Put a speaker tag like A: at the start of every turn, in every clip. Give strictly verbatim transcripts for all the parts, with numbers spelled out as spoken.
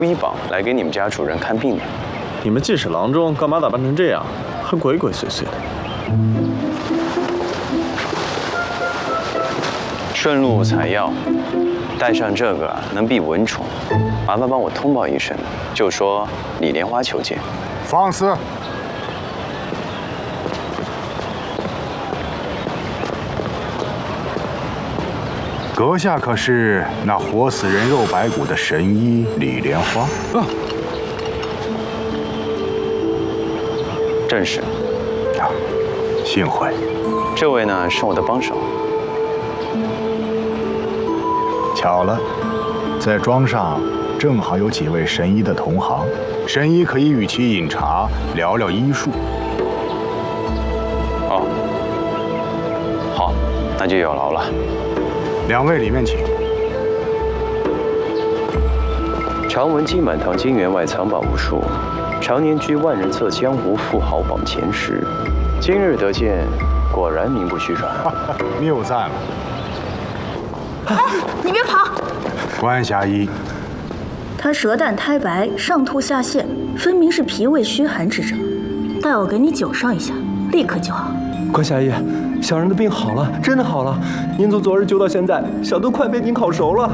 A: 医保来给你们家主人看病的。
B: 你们既是郎中，干嘛打扮成这样，还鬼鬼祟祟的？
A: 顺路采药，带上这个能避蚊虫。麻烦帮我通报一声，就说李莲花求见。
C: 放肆！阁下可是那活死人肉白骨的神医李莲花？啊，
A: 正是。
C: 啊，幸会。
A: 这位呢是我的帮手。
C: 巧了，在庄上正好有几位神医的同行，神医可以与其饮茶，聊聊医术。
A: 哦，好，那就有劳了。
C: 两位里面请。
A: 常闻金满堂金员外藏宝无数，常年居万人册江湖富豪榜前十，今日得见，果然名不虚传。
C: 谬赞了。
D: 哎，你别跑！
C: 关侠医，
D: 他舌淡苔白，上吐下泻，分明是脾胃虚寒之症。待我给你酒上一下，立刻就好。
E: 关侠医，小人的病好了，真的好了。您从昨日救到现在，小的快被您烤熟了。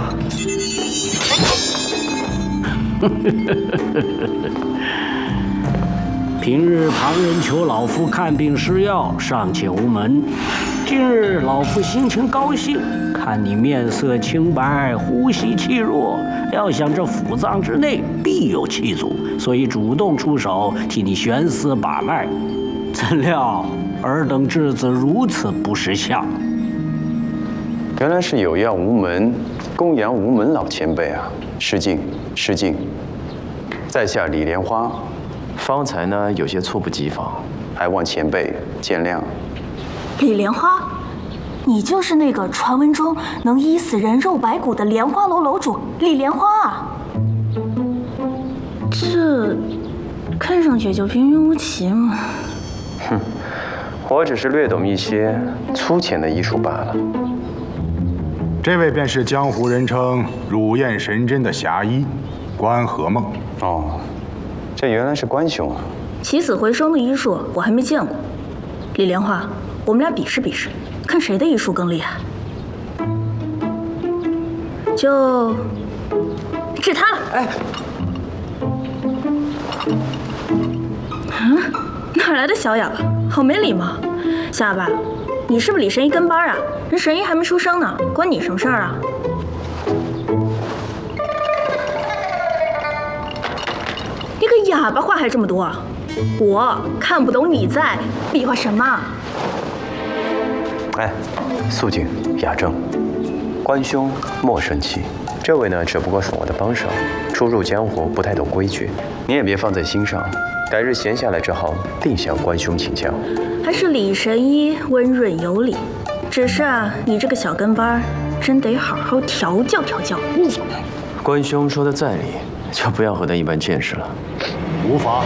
F: 平日旁人求老夫看病施药，尚且无门。今日老夫心情高兴，看你面色清白，呼吸气弱，料想这府藏之内必有气阻，所以主动出手替你悬丝把脉。怎料尔等稚子如此不识相。
A: 原来是有药无门，供养无门老前辈啊！失敬，失敬。在下李莲花，方才呢有些猝不及防，还望前辈见谅。
D: 李莲花，你就是那个传闻中能医死人肉白骨的莲花楼楼主李莲花啊？这看上去就平平无奇嘛。
A: 哼，我只是略懂一些粗浅的医术罢了。
C: 这位便是江湖人称乳燕神针的侠医关和梦。
A: 哦，这原来是关兄啊！
D: 起死回生的医术我还没见过。李莲花，我们俩比试比试，看谁的医术更厉害。就治他了。
E: 哎，
D: 嗯，哪来的小哑巴？好没礼貌！小哑巴，你是不是李神医跟班啊？人神医还没出生呢，关你什么事儿啊？你个哑巴话还这么多！我看不懂你在比划什么？
A: 哎，肃静雅正，关兄莫生气。这位呢，只不过是我的帮手，初入江湖不太懂规矩，你也别放在心上。改日闲下来之后，定向关兄请教。
D: 还是李神医温润有礼，只是啊，你这个小跟班，真得好好调教调教。嗯，
A: 关兄说的在理，就不要和他一般见识了。
C: 无法。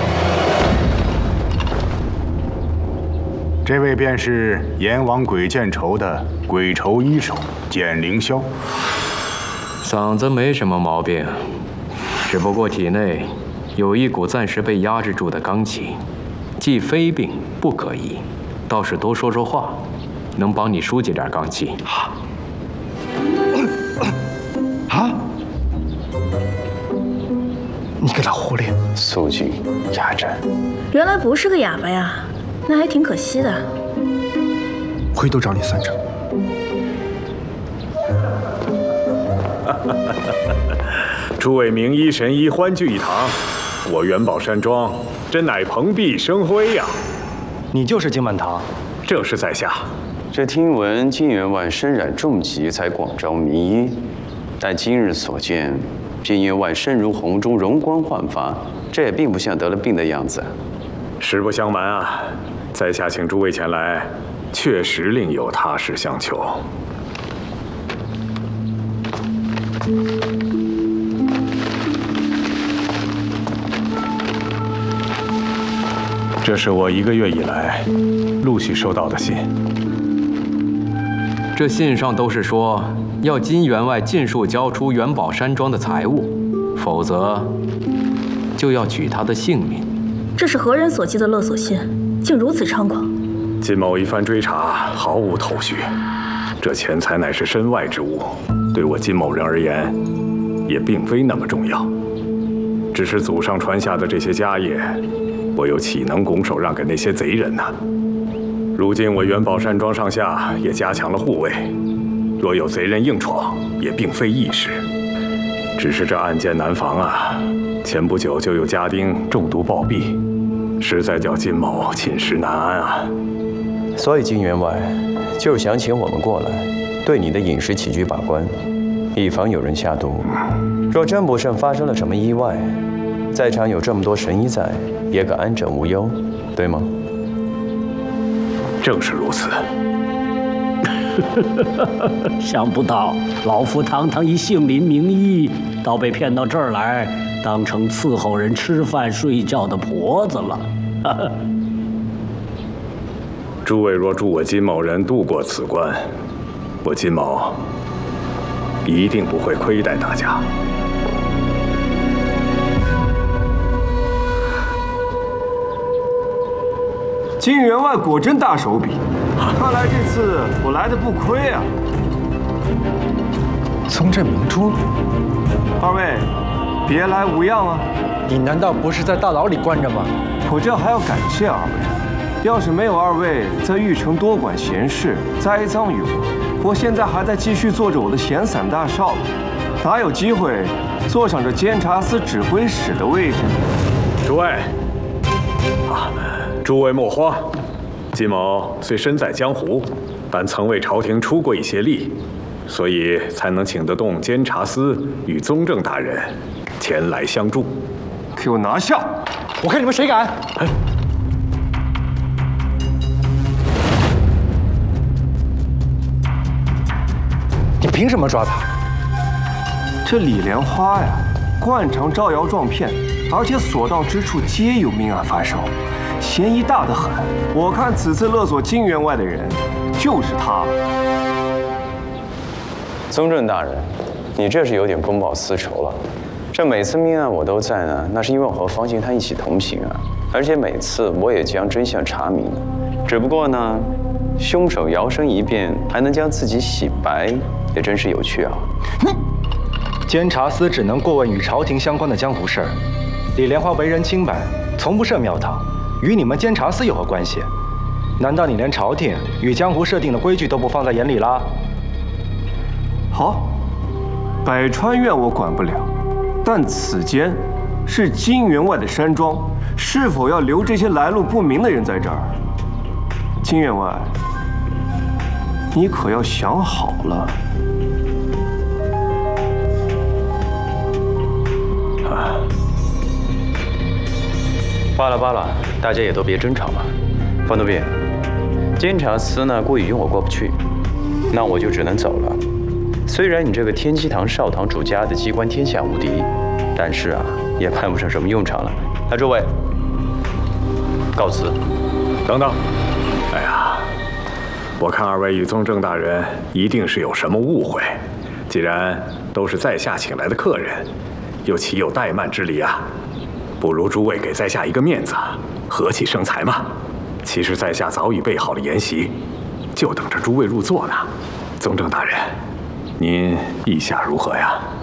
C: 这位便是阎王鬼见愁的鬼愁医手简凌霄。
G: 嗓子没什么毛病，只不过体内有一股暂时被压制住的罡气，既非病不可医，倒是多说说话，能帮你疏解点罡气。
E: 啊！你个老狐狸！
A: 肃静雅正，
D: 原来不是个哑巴呀，那还挺可惜的。
E: 回头找你算账。
H: 诸位名医神医欢聚一堂，我元宝山庄真乃蓬荜生辉呀！
E: 你就是金满堂？
H: 正是在下。
A: 这听闻金员外身染重疾，才广招名医，但今日所见，金员外身如红钟，容光焕发，这也并不像得了病的样子。
H: 实不相瞒啊，在下请诸位前来，确实另有他事相求。这是我一个月以来陆续收到的信。
G: 这信上都是说要金员外尽数交出元宝山庄的财物， 否则就要取他的性命。
D: 这是何人所寄的勒索信，竟如此猖狂？
H: 金某一番追查，毫无头绪。这钱财乃是身外之物，对我金某人而言，也并非那么重要。只是祖上传下的这些家业，我又岂能拱手让给那些贼人呢？如今我元宝山庄上下也加强了护卫，若有贼人硬闯，也并非易事。只是这暗箭难防啊！前不久就有家丁中毒暴毙，实在叫金某寝食难安啊。
A: 所以金员外就是想请我们过来，对你的饮食起居把关，以防有人下毒。若真不慎发生了什么意外，在场有这么多神医在，也可安枕无忧，对吗？
H: 正是如此。
F: 想不到老夫堂堂一杏林名医，倒被骗到这儿来，当成伺候人吃饭睡觉的婆子了。
H: 诸位若助我金某人渡过此关，我金某一定不会亏待大家。
E: 金员外果真大手笔，看来这次我来的不亏啊。
I: 宗正明珠，
E: 二位别来无恙啊！
I: 你难道不是在大牢里关着吗？
E: 我这还要感谢二位，要是没有二位在玉城多管闲事，栽赃于我，我现在还在继续做着我的闲散大少，哪有机会坐上这监察司指挥使的位置？
H: 诸位，啊，诸位莫慌，金某虽身在江湖，但曾为朝廷出过一些力，所以才能请得动监察司与宗正大人前来相助。
E: 给我拿下！
I: 我看你们谁敢！
H: 哎，
I: 你凭什么抓他？
E: 这李莲花呀，惯常招摇撞骗，而且所到之处皆有命案发生，嫌疑大得很。我看此次勒索金员外的人，就是他。
A: 宗正大人，你这是有点公报私仇了。这每次命案我都在呢，那是因为我和方金滩一起同行啊，而且每次我也将真相查明了。只不过呢，凶手摇身一变还能将自己洗白，也真是有趣啊。
I: 你，监察司只能过问与朝廷相关的江湖事儿。李莲花为人清白，从不涉庙堂，与你们监察司有何关系？难道你连朝廷与江湖设定的规矩都不放在眼里啦？
E: 好，百川院我管不了。但此间是金员外的山庄，是否要留这些来路不明的人在这儿？金员外，你可要想好了。
A: 啊，罢了罢了，大家也都别争吵了。方多变，监察司呢故意与我过不去，那我就只能走了。虽然你这个天机堂少堂主家的机关天下无敌，但是啊，也派不上什么用场了。来，诸位，告辞。
H: 等等，哎呀，我看二位与宗正大人一定是有什么误会。既然都是在下请来的客人，又岂有怠慢之理啊？不如诸位给在下一个面子，和气生财嘛。其实在下早已备好了筵席，就等着诸位入座呢。宗正大人，您意下如何呀？